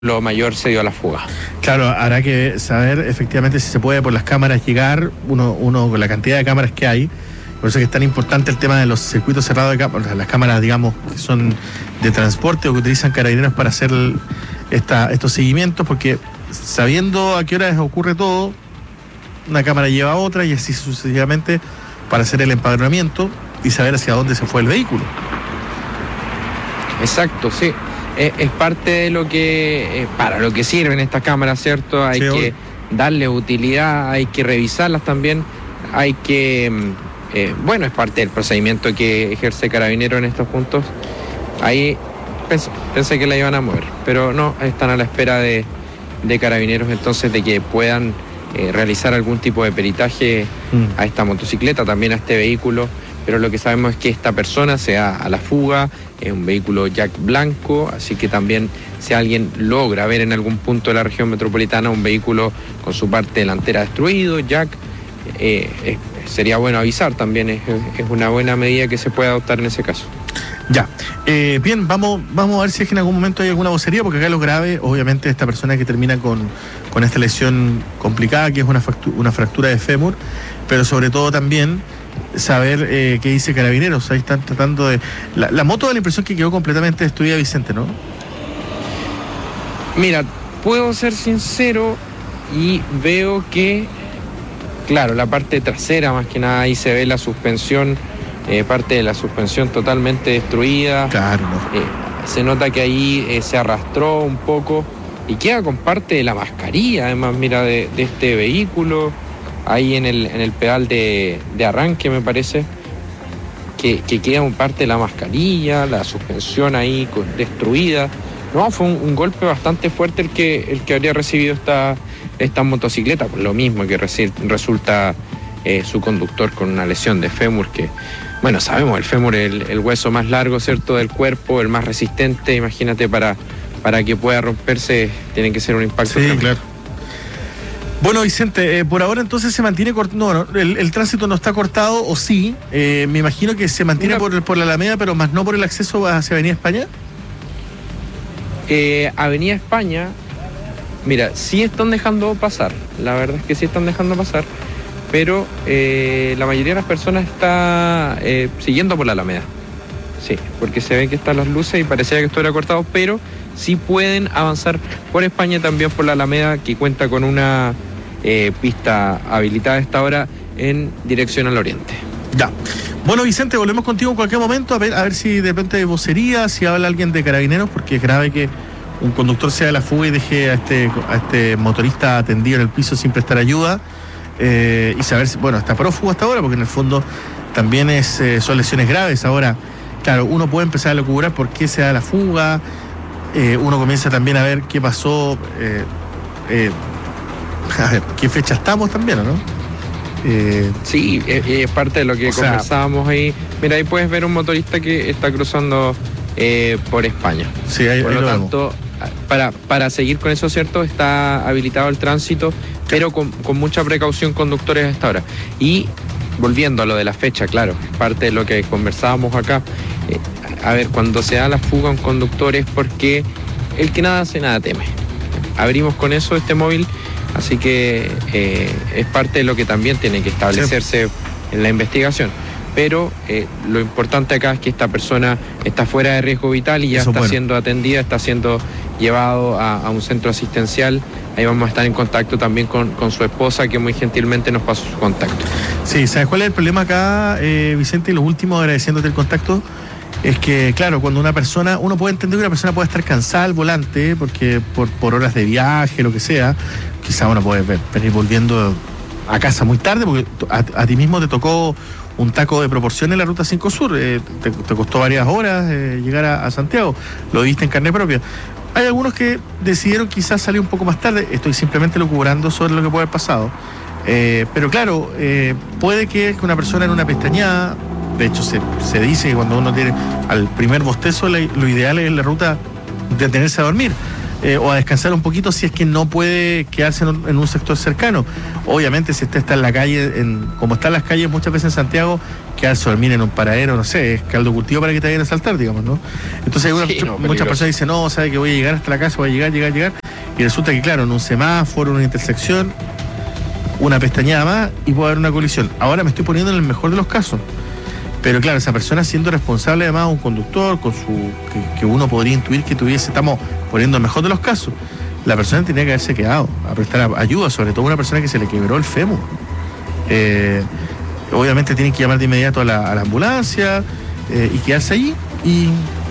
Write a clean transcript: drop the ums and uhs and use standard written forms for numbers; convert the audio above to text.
mayor se dio a la fuga. Claro, habrá que saber efectivamente si se puede por las cámaras llegar, uno con la cantidad de cámaras que hay. Por eso es que es tan importante el tema de los circuitos cerrados de cámaras, las cámaras, digamos, que son de transporte o que utilizan carabineros para hacer estos seguimientos, porque sabiendo a qué horas ocurre todo, una cámara lleva a otra y así sucesivamente para hacer el empadronamiento y saber hacia dónde se fue el vehículo. Exacto, sí. Es parte de lo que, para lo que sirven estas cámaras, ¿cierto? Hay que darle utilidad, hay que revisarlas también, hay que, bueno, es parte del procedimiento que ejerce Carabinero en estos puntos. Ahí pensé que la iban a mover, pero no, están a la espera de Carabineros entonces de que puedan realizar algún tipo de peritaje a esta motocicleta, también a este vehículo. Pero lo que sabemos es que esta persona se da a la fuga, es un vehículo jack blanco, así que también si alguien logra ver en algún punto de la región metropolitana un vehículo con su parte delantera destruido, jack, sería bueno avisar también, es una buena medida que se puede adoptar en ese caso. Ya, bien, vamos a ver si es que en algún momento hay alguna vocería, porque acá lo grave, obviamente, esta persona que termina con esta lesión complicada, que es una fractura de fémur, pero sobre todo también saber qué dice Carabineros. Ahí están tratando de... La moto da la impresión que quedó completamente destruida, Vicente, ¿no? Mira, puedo ser sincero y veo que, claro, la parte trasera más que nada, ahí se ve la suspensión, parte de la suspensión totalmente destruida. Claro, no. Se nota que ahí se arrastró un poco y queda con parte de la mascarilla, además, mira, de este vehículo. Ahí en el pedal de arranque me parece que queda un parte de la mascarilla, la suspensión ahí destruida. No, fue un golpe bastante fuerte el que habría recibido esta motocicleta, por lo mismo que resulta su conductor con una lesión de fémur, que, bueno, sabemos, el fémur es el hueso más largo, ¿cierto?, del cuerpo, el más resistente. Imagínate, para que pueda romperse tiene que ser un impacto. Sí, claro. Bueno, Vicente, por ahora entonces se mantiene cortado. No, el tránsito no está cortado, o sí. Me imagino que se mantiene por la Alameda, pero más no por el acceso hacia Avenida España. Avenida España, mira, sí están dejando pasar. La verdad es que sí están dejando pasar, pero la mayoría de las personas está siguiendo por la Alameda. Sí, porque se ven que están las luces y parecía que esto era cortado, pero sí pueden avanzar por España, también por la Alameda, que cuenta con una pista habilitada a esta hora en dirección al oriente. Ya. Bueno, Vicente, volvemos contigo en cualquier momento a ver si de repente hay vocería, si habla alguien de Carabineros, porque es grave que un conductor se dé la fuga y deje a este motorista atendido en el piso sin prestar ayuda, y saber si, bueno, está prófugo hasta ahora, porque en el fondo también son lesiones graves. Ahora, claro, uno puede empezar a lucubrar por qué se da la fuga, uno comienza también a ver qué pasó, a ver, qué fecha estamos también, ¿o no? Sí, es parte de lo que conversábamos ahí. Mira, ahí puedes ver un motorista que está cruzando por España. Sí, por lo tanto, para seguir con eso, ¿cierto? Está habilitado el tránsito, pero con mucha precaución, conductores, a esta hora. Y volviendo a lo de la fecha, claro, es parte de lo que conversábamos acá. A ver, cuando se da la fuga a un conductor es porque el que nada hace, nada teme. Abrimos con eso este móvil, así que es parte de lo que también tiene que establecerse en la investigación. Pero lo importante acá es que esta persona está fuera de riesgo vital y ya está siendo atendida, está siendo llevado a un centro asistencial. Ahí vamos a estar en contacto también con su esposa, que muy gentilmente nos pasó su contacto. Sí, ¿sabes cuál es el problema acá, Vicente? Y lo último, agradeciéndote el contacto, es que, claro, cuando uno puede entender que una persona puede estar cansada al volante, porque por horas de viaje, lo que sea, quizá uno puede venir volviendo a casa muy tarde, porque a ti mismo te tocó un taco de proporción en la Ruta 5 Sur, te costó varias horas llegar a Santiago, lo viste en carne propia. Hay algunos que decidieron quizás salir un poco más tarde, estoy simplemente lucubrando sobre lo que puede haber pasado, pero claro, puede que una persona en una pestañada, de hecho se dice que cuando uno tiene al primer bostezo, lo ideal es en la ruta detenerse a dormir. o a descansar un poquito si es que no puede quedarse en un sector cercano. Obviamente, si usted está en la calle, como están las calles muchas veces en Santiago, quedarse a dormir en un paradero, no sé, es caldo cultivo para que te vayan a asaltar, digamos, ¿no? Entonces muchas personas dicen, no, sabe que voy a llegar hasta la casa, voy a llegar, y resulta que, claro, en un semáforo, en una intersección, una pestañada más y puede haber una colisión. Ahora me estoy poniendo en el mejor de los casos. Pero claro, esa persona siendo responsable además un conductor que uno podría intuir que estamos poniendo el mejor de los casos, la persona tenía que haberse quedado a prestar ayuda, sobre todo una persona que se le quebró el fémur. Obviamente tienen que llamar de inmediato a la ambulancia y quedarse allí y